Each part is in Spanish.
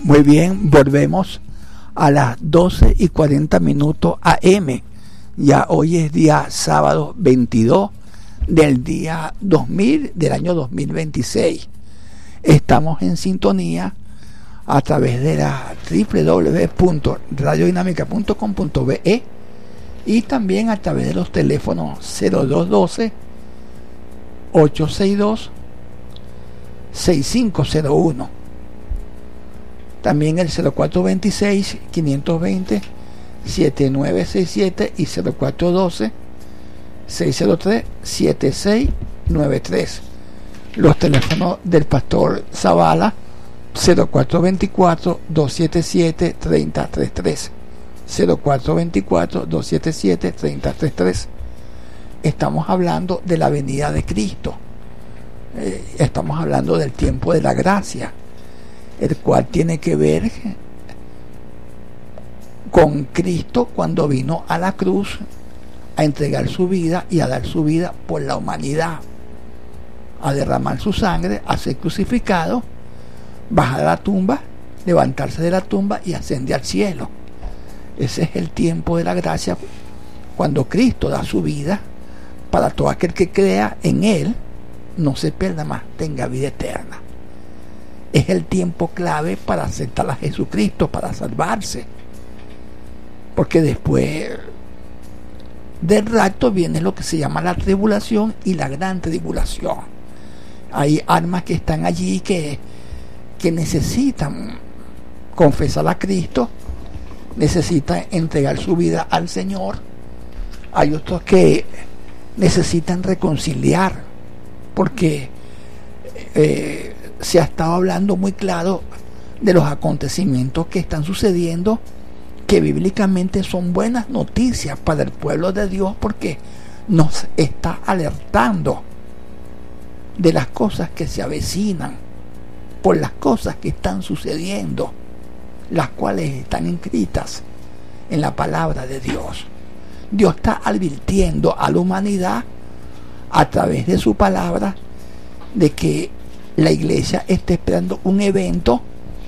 Muy bien, volvemos a las 12:40 AM. Ya hoy es día sábado 22 del día 2000 del año 2026. Estamos en sintonía a través de la www.radiodinámica.com.be y también a través de los teléfonos 0212 862 6501, también el 0426 520 7967 y 0412 603 7693. Los teléfonos del pastor Zavala 0424 277 3033, 0424 277 3033. Estamos hablando de la venida de Cristo. Estamos hablando del tiempo de la gracia, el cual tiene que ver con Cristo cuando vino a la cruz a entregar su vida y a dar su vida por la humanidad, a derramar su sangre, a ser crucificado, bajar a la tumba, levantarse de la tumba y ascender al cielo. Ese es el tiempo de la gracia, cuando Cristo da su vida para todo aquel que crea en Él, no se pierda más, tenga vida eterna. Es el tiempo clave para aceptar a Jesucristo, para salvarse, porque después del rapto viene lo que se llama la tribulación y la gran tribulación. Hay almas que están allí que necesitan confesar a Cristo, necesitan entregar su vida al Señor. Hay otros que necesitan reconciliar, porque se ha estado hablando muy claro de los acontecimientos que están sucediendo, que bíblicamente son buenas noticias para el pueblo de Dios, porque nos está alertando de las cosas que se avecinan, por las cosas que están sucediendo, las cuales están escritas en la palabra de Dios. Dios está advirtiendo a la humanidad a través de su palabra de que la iglesia está esperando un evento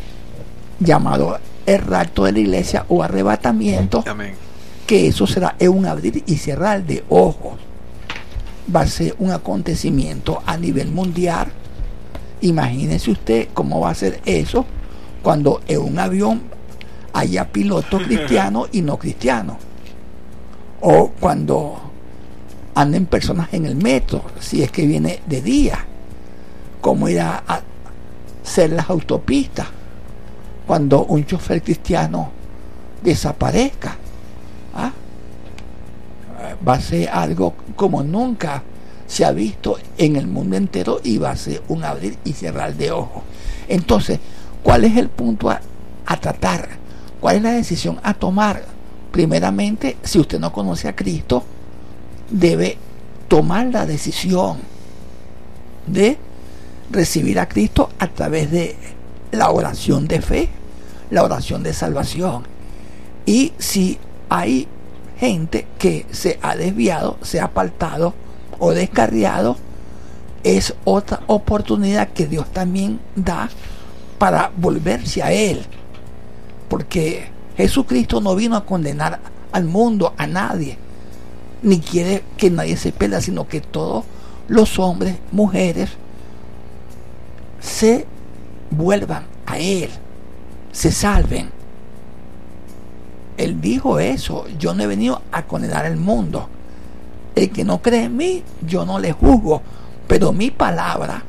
llamado el rapto de la iglesia o arrebatamiento. Amén. Que eso será un abrir y cerrar de ojos. Va a ser un acontecimiento a nivel mundial. Imagínese usted cómo va a ser eso cuando en un avión haya pilotos cristianos y no cristianos, o cuando anden personas en el metro, si es que viene de día, cómo irá a ser las autopistas cuando un chofer cristiano desaparezca. Va a ser algo como nunca se ha visto en el mundo entero, y va a ser un abrir y cerrar de ojos. Entonces, ¿cuál es el punto a tratar? ¿Cuál es la decisión a tomar? Primeramente, si usted no conoce a Cristo, debe tomar la decisión de recibir a Cristo a través de la oración de fe, la oración de salvación. Y si hay gente que se ha desviado, se ha apartado o descarriado, es otra oportunidad que Dios también da para volverse a Él, porque Jesucristo no vino a condenar al mundo, a nadie, ni quiere que nadie se pierda, sino que todos los hombres, mujeres, se vuelvan a Él, se salven. Él dijo eso: yo no he venido a condenar al mundo. El que no cree en mí, yo no le juzgo, pero mi palabra,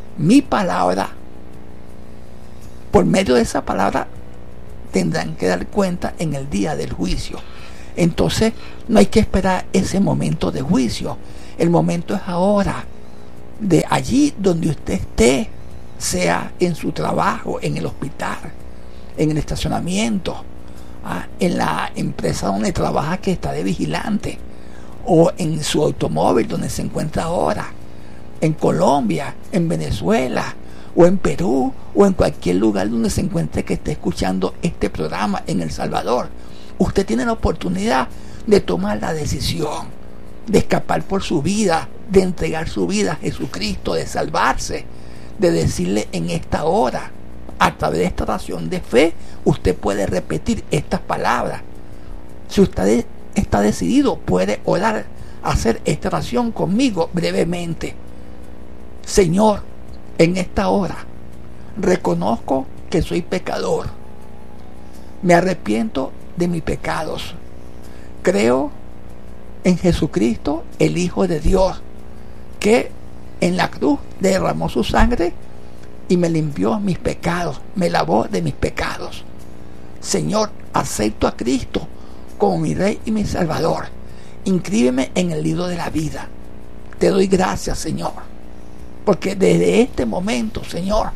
por medio de esa palabra tendrán que dar cuenta en el día del juicio. Entonces no hay que esperar ese momento de juicio. El momento es ahora, de allí donde usted esté, sea en su trabajo, en el hospital, en el estacionamiento, en la empresa donde trabaja, que está de vigilante, o en su automóvil donde se encuentra ahora, en Colombia, en Venezuela, o en Perú, o en cualquier lugar donde se encuentre, que esté escuchando este programa, en El Salvador. Usted tiene la oportunidad de tomar la decisión de escapar por su vida, de entregar su vida a Jesucristo, de salvarse, de decirle en esta hora a través de esta oración de fe, usted puede repetir estas palabras. Si usted está decidido, puede orar, hacer esta oración conmigo brevemente. Señor, en esta hora reconozco que soy pecador. Me arrepiento de mis pecados. Creo en Jesucristo, el Hijo de Dios, que en la cruz derramó su sangre y me limpió mis pecados, me lavó de mis pecados. Señor, acepto a Cristo como mi Rey y mi Salvador. Inscríbeme en el libro de la vida. Te doy gracias, Señor, porque desde este momento, Señor,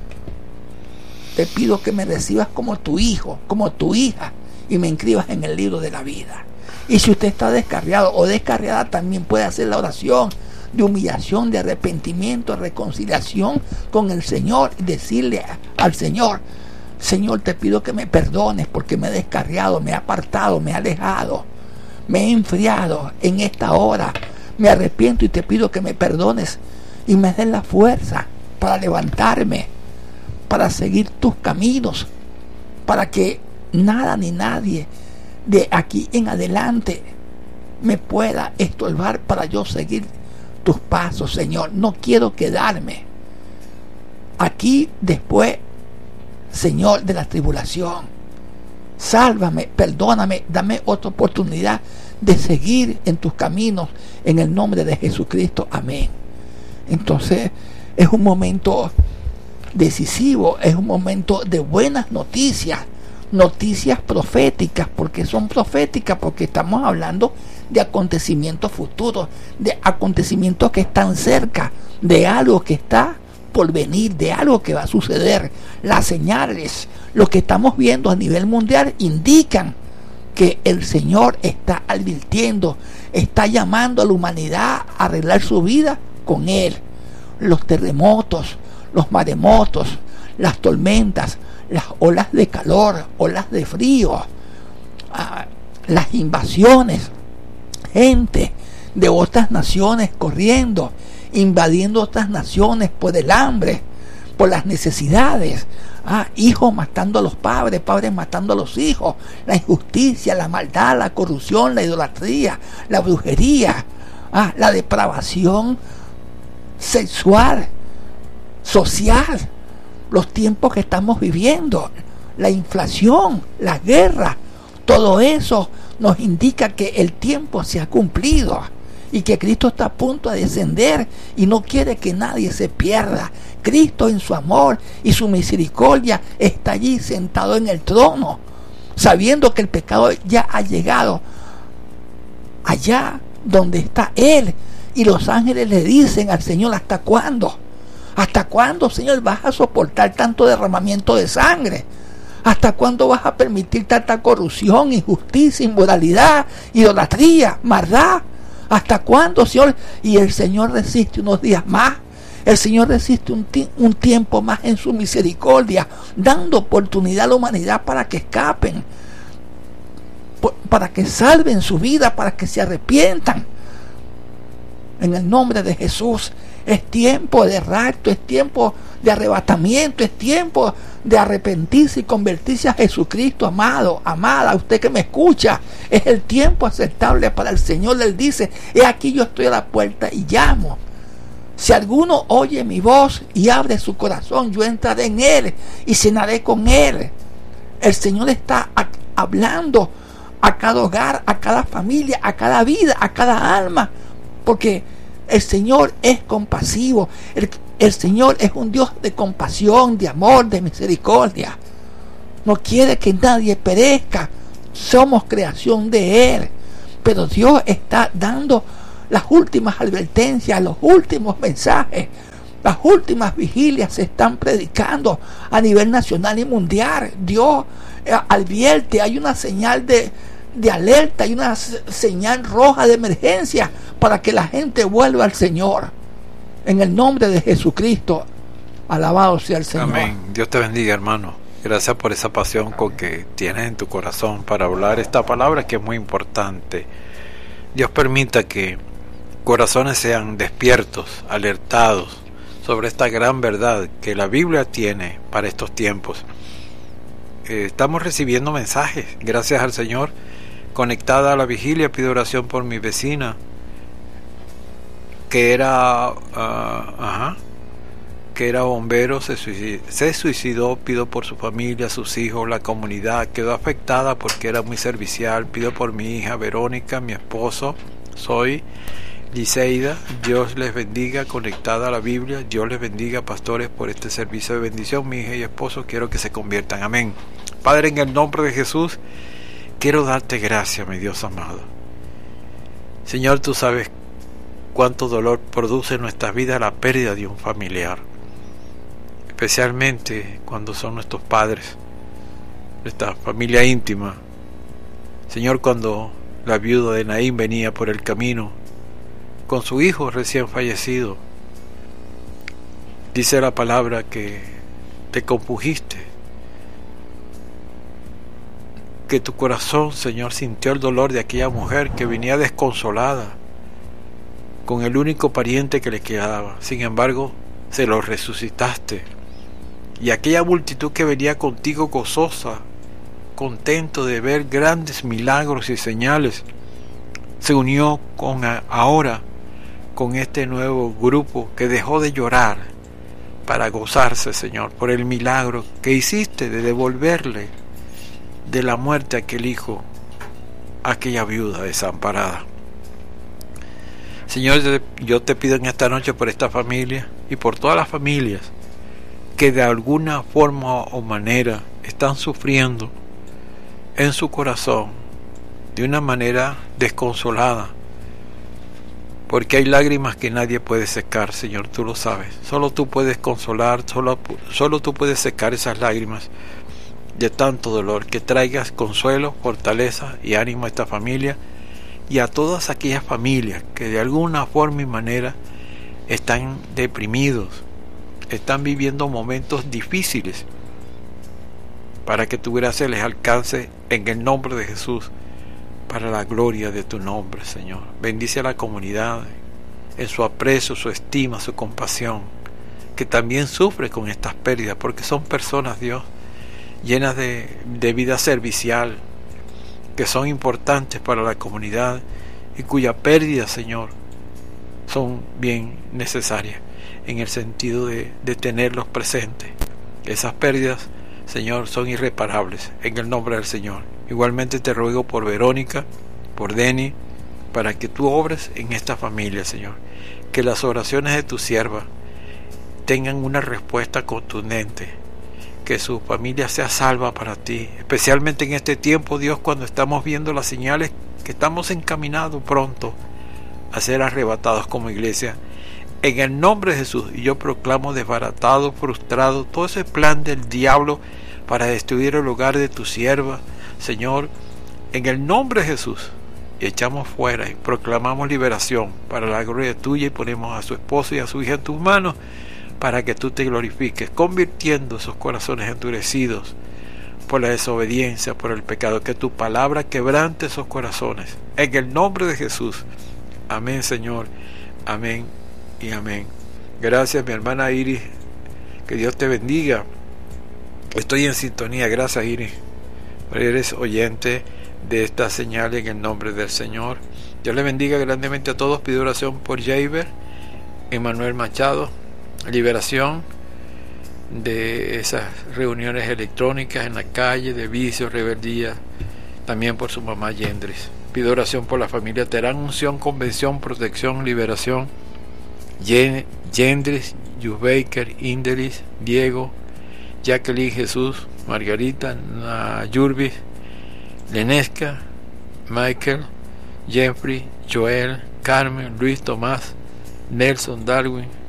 te pido que me recibas como tu hijo, como tu hija, y me inscribas en el libro de la vida. Y si usted está descarriado o descarriada, también puede hacer la oración de humillación, de arrepentimiento, reconciliación con el Señor, y decirle al Señor: Señor, te pido que me perdones porque me he descarriado, me he apartado, me he alejado, me he enfriado. En esta hora me arrepiento y te pido que me perdones y me des la fuerza para levantarme, para seguir tus caminos, para que nada ni nadie de aquí en adelante me pueda estorbar para yo seguir tus pasos, Señor. No quiero quedarme aquí después, Señor, de la tribulación. Sálvame, perdóname, dame otra oportunidad de seguir en tus caminos, en el nombre de Jesucristo. Amén. Entonces es un momento decisivo, es un momento de buenas noticias, noticias proféticas. Porque son proféticas, porque estamos hablando de acontecimientos futuros, de acontecimientos que están cerca, de algo que está por venir, de algo que va a suceder. Las señales, lo que estamos viendo a nivel mundial, indican que el Señor está advirtiendo, está llamando a la humanidad a arreglar su vida con Él. Los terremotos, los maremotos, las tormentas, las olas de calor, olas de frío, las invasiones, gente de otras naciones corriendo, invadiendo otras naciones por el hambre, por las necesidades, hijos matando a los padres, padres matando a los hijos, la injusticia, la maldad, la corrupción, la idolatría, la brujería, la depravación sexual, social, los tiempos que estamos viviendo, la inflación, la guerra. Todo eso nos indica que el tiempo se ha cumplido y que Cristo está a punto de descender y no quiere que nadie se pierda. Cristo, en su amor y su misericordia, está allí sentado en el trono, sabiendo que el pecado ya ha llegado allá donde está Él, y los ángeles le dicen al Señor: ¿hasta cuándo? ¿Hasta cuándo, Señor, vas a soportar tanto derramamiento de sangre? ¿Hasta cuándo vas a permitir tanta corrupción, injusticia, inmoralidad, idolatría, maldad? ¿Hasta cuándo, Señor? Y el Señor resiste unos días más. El Señor resiste un tiempo más en su misericordia, dando oportunidad a la humanidad para que escapen, para que salven su vida, para que se arrepientan. En el nombre de Jesús, es tiempo de rapto, es tiempo de arrebatamiento, es tiempo de arrepentirse y convertirse a Jesucristo. Amado, amada, usted que me escucha, es el tiempo aceptable para el Señor. Él dice: he aquí, yo estoy a la puerta y llamo. Si alguno oye mi voz y abre su corazón, yo entraré en él y cenaré con él. El Señor está hablando a cada hogar, a cada familia, a cada vida, a cada alma, porque el Señor es compasivo. El Señor es un Dios de compasión, de amor, de misericordia. No quiere que nadie perezca. Somos creación de Él. Pero Dios está dando las últimas advertencias, los últimos mensajes. Las últimas vigilias se están predicando a nivel nacional y mundial. Dios advierte, hay una señal de alerta, hay una señal roja de emergencia para que la gente vuelva al Señor. En el nombre de Jesucristo, alabado sea el Señor. Amén. Dios te bendiga, hermano. Gracias por esa pasión con que tienes en tu corazón para hablar esta palabra, que es muy importante. Dios permita que corazones sean despiertos, alertados, sobre esta gran verdad que la Biblia tiene para estos tiempos. Estamos recibiendo mensajes, gracias al Señor. Conectada a la vigilia, pido oración por mi vecina que era bombero, se suicidó. Pido por su familia, sus hijos, la comunidad. Quedó afectada porque era muy servicial. Pido por mi hija Verónica, mi esposo, soy Liceida. Dios les bendiga, conectada a la Biblia. Dios les bendiga, pastores, por este servicio de bendición. Mi hija y esposo quiero que se conviertan. Amén. Padre, en el nombre de Jesús, quiero darte gracias, mi Dios amado. Señor, tú sabes cuánto dolor produce en nuestras vidas la pérdida de un familiar, especialmente cuando son nuestros padres, nuestra familia íntima. Señor, cuando la viuda de Naín venía por el camino con su hijo recién fallecido, dice la palabra que te compungiste, que tu corazón, Señor, sintió el dolor de aquella mujer que venía desconsolada con el único pariente que le quedaba. Sin embargo, se lo resucitaste, y aquella multitud que venía contigo gozosa, contento de ver grandes milagros y señales, se unió ahora con este nuevo grupo que dejó de llorar para gozarse, Señor, por el milagro que hiciste de devolverle de la muerte a aquel hijo, a aquella viuda desamparada. Señor, yo te pido en esta noche por esta familia y por todas las familias que de alguna forma o manera están sufriendo en su corazón de una manera desconsolada, porque hay lágrimas que nadie puede secar. Señor, tú lo sabes. Solo tú puedes consolar, solo tú puedes secar esas lágrimas de tanto dolor. Que traigas consuelo, fortaleza y ánimo a esta familia y a todas aquellas familias que de alguna forma y manera están deprimidos, están viviendo momentos difíciles, para que tu gracia les alcance en el nombre de Jesús, para la gloria de tu nombre, Señor. Bendice a la comunidad en su aprecio, su estima, su compasión, que también sufre con estas pérdidas, porque son personas, Dios, llenas de vida servicial, que son importantes para la comunidad y cuya pérdida, Señor, son bien necesarias en el sentido de tenerlos presentes. Esas pérdidas, Señor, son irreparables en el nombre del Señor. Igualmente te ruego por Verónica, por Denny, para que tú obres en esta familia, Señor. Que las oraciones de tu sierva tengan una respuesta contundente, que su familia sea salva para ti, especialmente en este tiempo, Dios, cuando estamos viendo las señales que estamos encaminados pronto a ser arrebatados como iglesia. En el nombre de Jesús, y yo proclamo desbaratado, frustrado todo ese plan del diablo para destruir el hogar de tu sierva, Señor, en el nombre de Jesús, y echamos fuera y proclamamos liberación para la gloria tuya, y ponemos a su esposo y a su hija en tus manos, para que tú te glorifiques, convirtiendo esos corazones endurecidos por la desobediencia, por el pecado. Que tu palabra quebrante esos corazones, en el nombre de Jesús. Amén, Señor. Amén y amén. Gracias, mi hermana Iris, que Dios te bendiga. Estoy en sintonía. Gracias, Iris, eres oyente de esta señal en el nombre del Señor. Dios le bendiga grandemente a todos. Pido oración por Jaber, Emanuel Machado, liberación de esas reuniones electrónicas en la calle, de vicios, rebeldía, también por su mamá Yendris. Pido oración por la familia Terán, unción, convención, protección, liberación. Yendris, Yubaker, Indelis, Diego, Jacqueline, Jesús, Margarita, Yurbis, Lenesca, Michael, Jeffrey, Joel, Carmen, Luis, Tomás, Nelson, Darwin,